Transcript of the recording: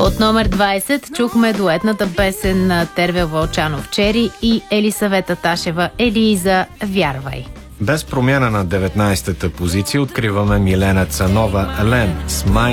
От номер 20 чухме дуетната песен на Тервел Вълчанов Чери и Елисавета Ташева Елиза "Вярвай". Без промяна на 19-та позиция откриваме Милена Цанова Лен с